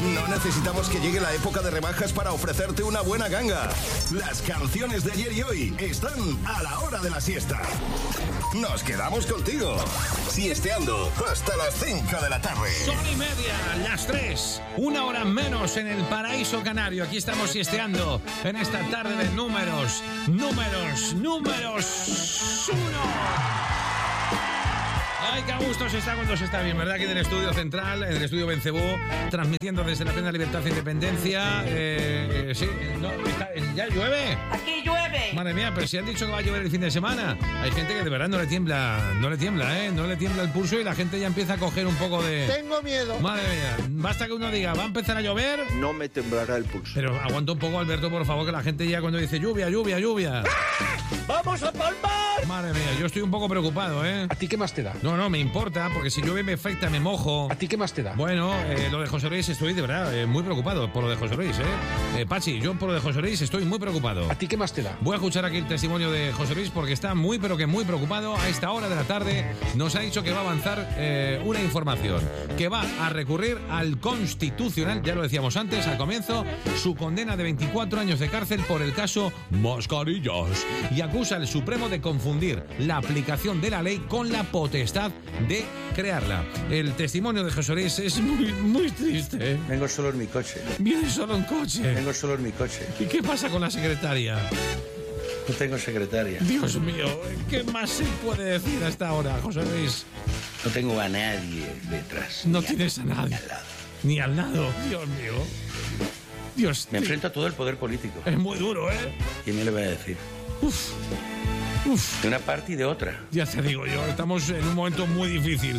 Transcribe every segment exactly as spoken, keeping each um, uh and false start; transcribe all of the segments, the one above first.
No necesitamos que llegue la época de rebajas para ofrecerte una buena ganga. Las canciones de ayer y hoy están a la hora de la siesta. Nos quedamos contigo, siesteando hasta las cinco de la tarde. Son y media, las tres, una hora menos en el paraíso canario. Aquí estamos siesteando en esta tarde de números, números, números uno. Ay, qué a gusto se está cuando se está bien, ¿verdad? Aquí en el estudio central, en el estudio Bencebú, transmitiendo desde la plena libertad e independencia. Eh, eh, sí, no, está, ¿ya llueve? Aquí llueve. Madre mía, pero si han dicho que va a llover el fin de semana. Hay gente que de verdad no le tiembla, no le tiembla, ¿eh? No le tiembla el pulso y la gente ya empieza a coger un poco de... Tengo miedo. Madre mía, basta que uno diga, ¿va a empezar a llover? No me temblará el pulso. Pero aguanta un poco, Alberto, por favor, que la gente ya cuando dice lluvia, lluvia, lluvia... ¡Vamos a palmar! Madre mía, yo estoy un poco preocupado, ¿eh? ¿A ti qué más te da? No, no, me importa, porque si llueve me afecta, me mojo. ¿A ti qué más te da? Bueno, eh, lo de José Luis estoy de verdad eh, muy preocupado por lo de José Luis, ¿eh? eh Pachi, yo por lo de José Luis estoy muy preocupado. ¿A ti qué más te da? Voy a escuchar aquí el testimonio de José Luis porque está muy, pero que muy preocupado. A esta hora de la tarde nos ha dicho que va a avanzar eh, una información, que va a recurrir al Constitucional, ya lo decíamos antes, al comienzo, su condena de veinticuatro años de cárcel por el caso Mascarillas, y acusa al Supremo de confundir la aplicación de la ley con la potestad de crearla. El testimonio de José Luis es muy, muy triste, ¿eh? Vengo solo en mi coche. Viene solo en coche. Vengo solo en mi coche. ¿Y qué pasa con la secretaria? No tengo secretaria. Dios mío, ¿qué más se puede decir a esta hora, José Luis? No tengo a nadie detrás. No tienes a nadie. Ni al lado. Ni al lado, Dios mío. Dios, Me enfrento a todo el poder político. es muy duro, ¿eh? ¿Quién me le va a decir? Uf, uf. De una parte y de otra. Ya te digo yo, estamos en un momento muy difícil.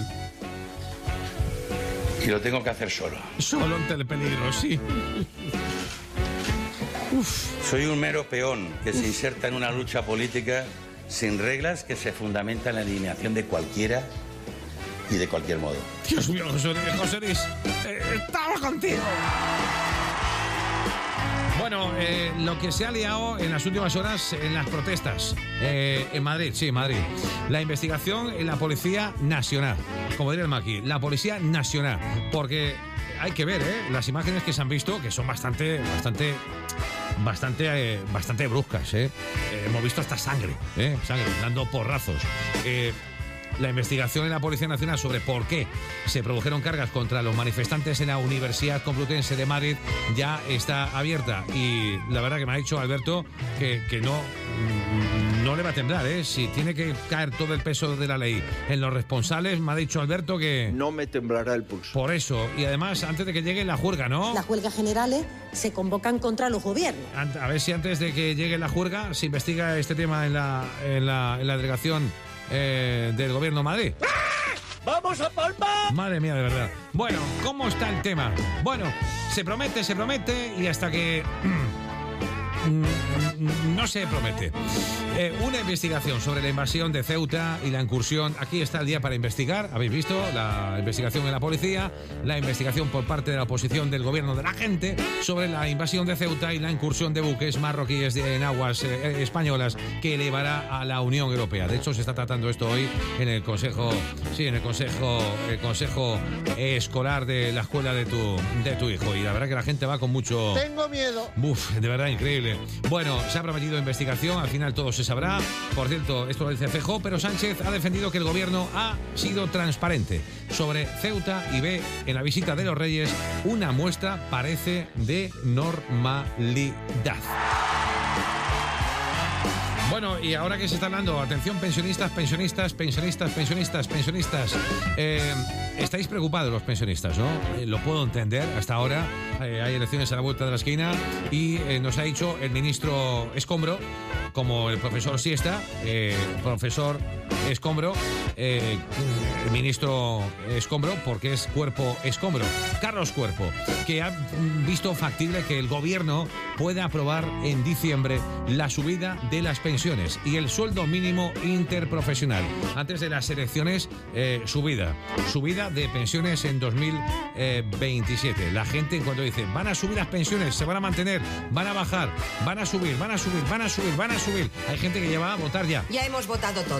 Y lo tengo que hacer solo. Solo ante el peligro, sí. Uf. Soy un mero peón que se inserta en una lucha política sin reglas que se fundamenta en la eliminación de cualquiera y de cualquier modo. Dios mío, José Luis, José Luis, eh, estamos contigo. Bueno, eh, lo que se ha liado en las últimas horas en las protestas eh, en Madrid, sí, Madrid. La investigación en la Policía Nacional, como diría el Maqui, la Policía Nacional, porque hay que ver, ¿eh? Las imágenes que se han visto, que son bastante, bastante, bastante, eh, bastante bruscas, ¿eh? Eh, hemos visto hasta sangre, ¿eh? Sangre, dando porrazos. Eh, La investigación en la Policía Nacional sobre por qué se produjeron cargas contra los manifestantes en la Universidad Complutense de Madrid ya está abierta. Y la verdad que me ha dicho Alberto que, que no, no le va a temblar, ¿eh? Si tiene que caer todo el peso de la ley en los responsables, me ha dicho Alberto que... No me temblará el pulso. Por eso. Y además, antes de que llegue la juerga, ¿no? Las huelgas generales se convocan contra los gobiernos. A ver si antes de que llegue la juerga se investiga este tema en la, en la, en la delegación eh, del Gobierno de Madrid. ¡Vamos a palmar! Madre mía, de verdad. Bueno, ¿cómo está el tema? Bueno, se promete, se promete y hasta que... no se promete. Eh, una investigación sobre la invasión de Ceuta y la incursión. Aquí está el día para investigar. Habéis visto la investigación en la policía, la investigación por parte de la oposición del gobierno de la gente sobre la invasión de Ceuta y la incursión de buques marroquíes en aguas eh, españolas que elevará a la Unión Europea. De hecho, se está tratando esto hoy en el Consejo, sí, en el Consejo, el Consejo Escolar de la escuela de tu, de tu hijo. Y la verdad que la gente va con mucho... Tengo miedo. Uf, de verdad increíble. Bueno, se ha prometido investigación, al final todo se sabrá. Por cierto, esto lo dice Feijóo, pero Sánchez ha defendido que el gobierno ha sido transparente sobre Ceuta y ve en la visita de los Reyes una muestra, parece, de normalidad. Bueno, y ahora que se está hablando, atención pensionistas, pensionistas, pensionistas, pensionistas, pensionistas. Eh, estáis preocupados los pensionistas, ¿no? Eh, lo puedo entender, hasta ahora eh, hay elecciones a la vuelta de la esquina y eh, nos ha dicho el ministro Escombro, como el profesor Siesta, eh, profesor Escombro, eh, el ministro Escombro, porque es Cuerpo Escombro, Carlos Cuerpo, que ha visto factible que el gobierno pueda aprobar en diciembre la subida de las pensiones y el sueldo mínimo interprofesional. Antes de las elecciones, eh, subida, subida de pensiones en dos mil veintisiete. La gente cuando dice, van a subir las pensiones, se van a mantener, van a bajar, van a subir, van a subir, van a subir, van a subir. Hay gente que ya va a votar ya. Ya hemos votado todos. Eso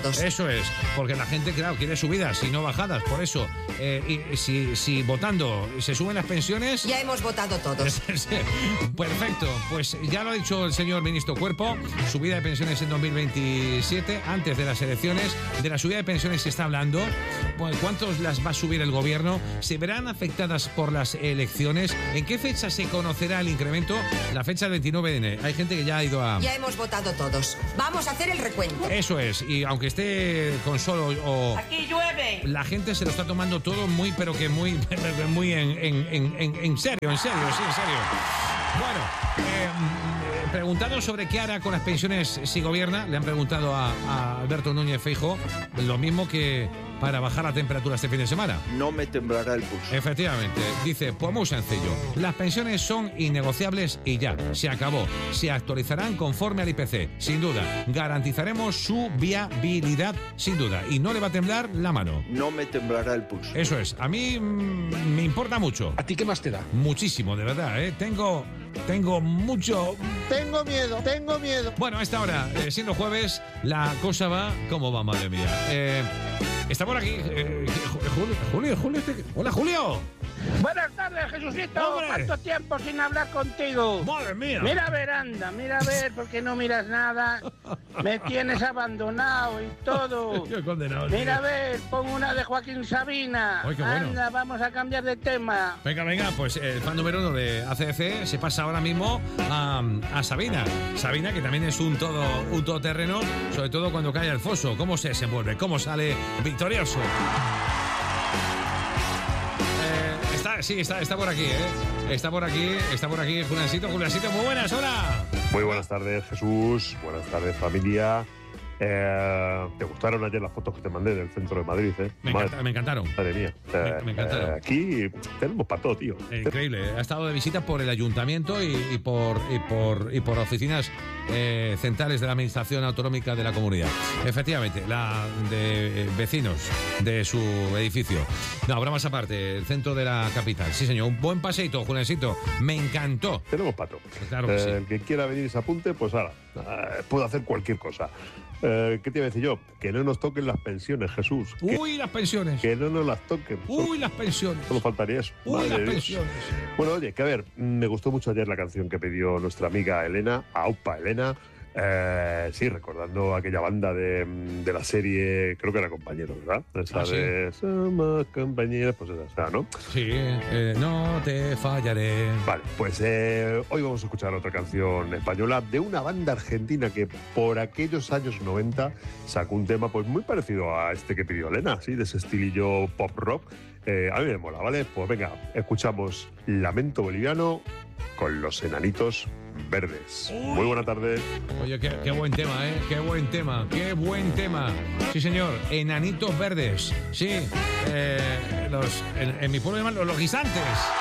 Eso es, porque la gente, claro, quiere subidas y no bajadas. Por eso, eh, y, si, si votando se suben las pensiones... Ya hemos votado todos. Perfecto, pues ya lo ha dicho el señor ministro Cuerpo, subida de pensiones en dos mil veintisiete, antes de las elecciones. De la subida de pensiones se está hablando. ¿Cuántos las va a subir el gobierno? ¿Se verán afectadas por las elecciones? ¿En qué fecha se conocerá el incremento? La fecha del veintinueve de enero. Hay gente que ya ha ido a... Ya hemos votado todos. Vamos a hacer el recuento. Eso es, y aunque esté con solo o... Aquí llueve. La gente se lo está tomando todo muy, pero que muy, muy en, en, en, en serio, en serio, sí, en serio. Bueno, eh, preguntado sobre qué hará con las pensiones si gobierna, le han preguntado a, a Alberto Núñez Feijóo lo mismo que para bajar la temperatura este fin de semana. No me temblará el pulso. Efectivamente, dice, pues muy sencillo, las pensiones son innegociables y ya, se acabó. Se actualizarán conforme al I P C, sin duda. Garantizaremos su viabilidad, sin duda, y no le va a temblar la mano. No me temblará el pulso. Eso es, a mí mmm, me importa mucho. ¿A ti qué más te da? Muchísimo, de verdad, ¿eh? Tengo, tengo mucho... Tengo miedo, tengo miedo. Bueno, a esta hora, eh, siendo jueves, la cosa va como va, madre mía. Eh... Está por aquí, eh, Julio, Julio, Julio, este... Hola, Julio. Buenas tardes, Jesucito. ¡Hombre! ¿Cuánto tiempo sin hablar contigo? ¡Madre mía! Mira a ver, anda, mira a ver, porque no miras nada. Me tienes abandonado y todo. Qué condenado. Mira a ver, pon una de Joaquín Sabina. Ay, qué bueno. Anda, vamos a cambiar de tema. Venga, venga, pues el fan número uno de A C D C se pasa ahora mismo a, a Sabina. Sabina, que también es un todo un todoterreno, sobre todo cuando cae el foso. ¿Cómo se desenvuelve? ¿Cómo sale victorioso? Eh, está, sí, está, está por aquí, ¿eh? Está por aquí, está por aquí Juliancito. Juliancito, muy buenas, hola. Muy buenas tardes, Jesús. Buenas tardes, familia. Eh, ¿Te gustaron ayer las fotos que te mandé del centro de Madrid? Eh? Me, madre, encanta, me encantaron. Madre mía. Eh, Me, me encantaron. Eh, aquí tenemos para todo, tío. Eh, increíble. Ha estado de visita por el ayuntamiento y, y por y por y por oficinas eh, centrales de la administración autonómica de la comunidad. Efectivamente, la de eh, vecinos de su edificio. No, bromas aparte, el centro de la capital. Sí, señor. Un buen paseito, Juliancito. Me encantó. Tenemos para todo. Claro que eh, sí. El que quiera venir y se apunte, pues ahora, eh, puedo hacer cualquier cosa. Eh, ¿Qué te iba a decir yo? Que no nos toquen las pensiones, Jesús. Que, Uy, las pensiones. que no nos las toquen. Uy, las pensiones. Solo faltaría eso. Uy, Madre las de Dios. pensiones. Bueno, oye, que a ver, me gustó mucho ayer la canción que pidió nuestra amiga Elena, Aupa Elena. Eh, sí, recordando aquella banda de, de la serie, creo que era Compañeros, ¿verdad? Esa Ah, sí. de Somos compañeros, pues esa, esa, ¿no? Sí, eh, no te fallaré. Vale, pues eh, hoy vamos a escuchar otra canción española de una banda argentina que por aquellos años noventa sacó un tema pues muy parecido a este que pidió Elena, ¿sí? De ese estilillo pop rock. Eh, a mí me mola, ¿vale? Pues venga, escuchamos Lamento Boliviano con Los Enanitos Verdes. Uy. Muy buena tarde. Oye, qué, qué buen tema, ¿eh? Qué buen tema, qué buen tema. Sí, señor, Enanitos Verdes. Sí, eh, los, en, en mi pueblo llaman los, los guisantes.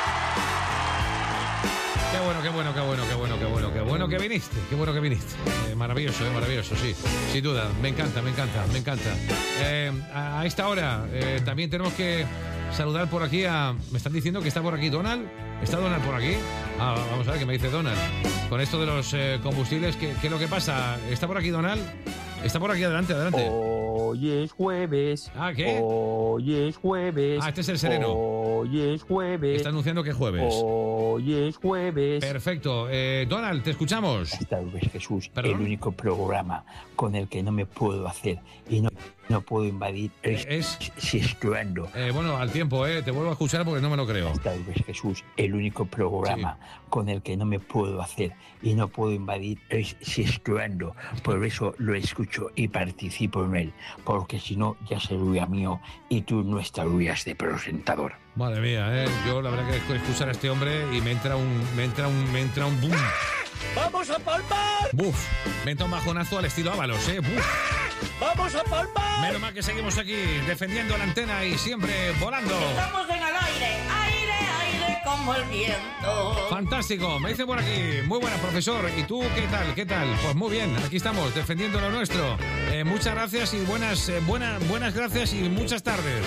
Qué bueno, qué bueno, qué bueno, qué bueno, qué bueno, qué bueno que viniste, qué bueno que viniste. Eh, maravilloso, eh, maravilloso, sí, sin duda. Me encanta, me encanta, me encanta. Eh, a, a esta hora eh, también tenemos que saludar por aquí a... Me están diciendo que está por aquí Donald. ¿Está Donald por aquí? Ah, vamos a ver qué me dice Donald. Con esto de los eh, combustibles, ¿qué, ¿qué es lo que pasa? ¿Está por aquí Donald? Está por aquí, adelante, adelante. Hoy es jueves. Ah, ¿qué? Hoy es jueves. Ah, este es el sereno. Hoy es jueves. Está anunciando que es jueves. Hoy es jueves. Perfecto. Eh, Donald, te escuchamos. Esta vez, Jesús, ¿Perdón? el único programa con el que no me puedo hacer y no, no puedo invadir es, Es- si estuando. Eh, bueno, al tiempo, eh, te vuelvo a escuchar porque no me lo creo. Esta vez, Jesús, el único programa con el que no me puedo hacer y no puedo invadir es si estuando. Por eso lo escucho y participo en él, porque si no ya sería mío y tú no estarías de presentador. Madre mía, eh. Yo la verdad que escuchar a este hombre y me entra un, me entra un, me entra un boom. ¡Vamos a palmar! Buf, me entra un bajonazo al estilo Ábalos, eh. Buf. ¡Vamos a palmar! Menos mal que seguimos aquí defendiendo la antena y siempre volando. Estamos en el aire, aire, aire como el viento. Fantástico, me dice por aquí, muy buena profesor, ¿y tú qué tal? ¿Qué tal? Pues muy bien, aquí estamos defendiendo lo nuestro. Eh, muchas gracias y buenas, eh, buena, buenas gracias y muchas tardes.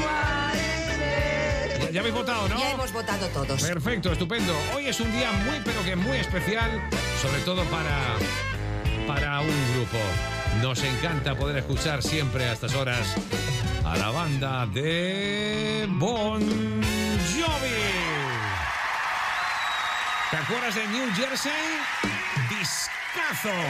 Ya, ya habéis votado, ¿no? Ya hemos votado todos. Perfecto, estupendo. Hoy es un día muy pero que muy especial, sobre todo para, para un grupo. Nos encanta poder escuchar siempre a estas horas a la banda de Bon Jovi. ¿Te acuerdas de New Jersey? ¡Discazo!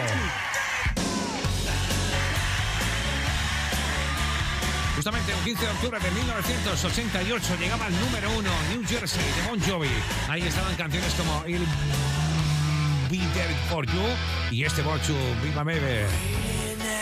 Justamente el quince de octubre de mil novecientos ochenta y ocho llegaba al número uno, New Jersey, de Bon Jovi. Ahí estaban canciones como Il Be There For You y este bochu, Viva Mebe.